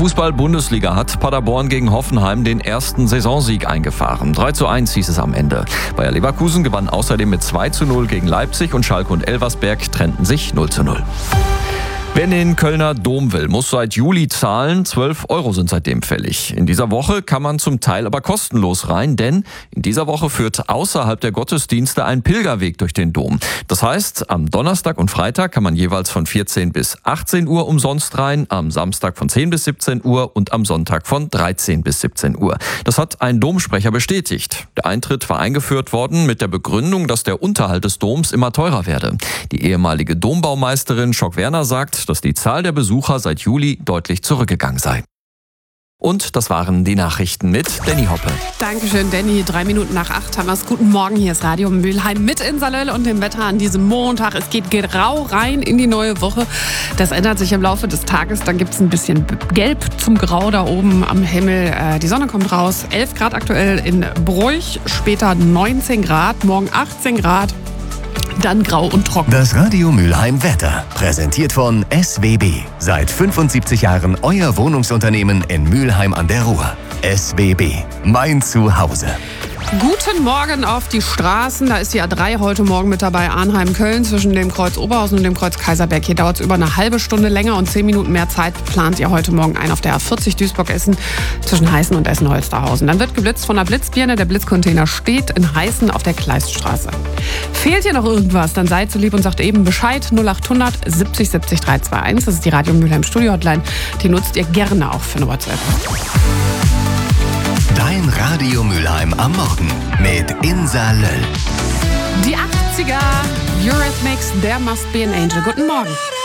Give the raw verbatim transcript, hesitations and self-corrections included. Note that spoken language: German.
Fußball-Bundesliga hat Paderborn gegen Hoffenheim den ersten Saisonsieg eingefahren. drei zu eins hieß es am Ende. Bayer Leverkusen gewann außerdem mit zwei zu null gegen Leipzig und Schalke und Elversberg trennten sich null zu null. Wer in den Kölner Dom will, muss seit Juli zahlen. zwölf Euro sind seitdem fällig. In dieser Woche kann man zum Teil aber kostenlos rein, denn in dieser Woche führt außerhalb der Gottesdienste ein Pilgerweg durch den Dom. Das heißt, am Donnerstag und Freitag kann man jeweils von vierzehn bis achtzehn Uhr umsonst rein, am Samstag von zehn bis siebzehn Uhr und am Sonntag von dreizehn bis siebzehn Uhr. Das hat ein Domsprecher bestätigt. Der Eintritt war eingeführt worden mit der Begründung, dass der Unterhalt des Doms immer teurer werde. Die ehemalige Dombaumeisterin Schock-Werner sagt, dass die Zahl der Besucher seit Juli deutlich zurückgegangen sei. Und das waren die Nachrichten mit Danny Hoppe. Dankeschön, Danny. Drei Minuten nach acht haben wir es. Guten Morgen, hier ist Radio Mülheim mit Insalöll und dem Wetter an diesem Montag. Es geht grau rein in die neue Woche. Das ändert sich im Laufe des Tages. Dann gibt es ein bisschen Gelb zum Grau da oben am Himmel. Die Sonne kommt raus. elf Grad aktuell in Bruch, später neunzehn Grad, morgen achtzehn Grad. Dann grau und trocken. Das Radio Mülheim Wetter, präsentiert von S W B. Seit fünfundsiebzig Jahren euer Wohnungsunternehmen in Mülheim an der Ruhr. S W B, mein Zuhause. Guten Morgen auf die Straßen. Da ist die A drei heute Morgen mit dabei. Arnheim-Köln zwischen dem Kreuz Oberhausen und dem Kreuz Kaiserberg. Hier dauert es über eine halbe Stunde länger und zehn Minuten mehr Zeit plant ihr heute Morgen ein auf der A vierzig Duisburg-Essen zwischen Heißen und Essen-Holsterhausen. Dann wird geblitzt von der Blitzbirne. Der Blitzcontainer steht in Heißen auf der Kleiststraße. Fehlt hier noch irgendwas, dann seid so lieb und sagt eben Bescheid. null acht hundert siebzig siebzig drei zwei eins. Das ist die Radio Mülheim Studio Hotline. Die nutzt ihr gerne auch für eine WhatsApp. Dein Radio Mülheim am Morgen mit Insalöll. Die achtziger, Eurythmics, There Must Be an Angel. Guten Morgen.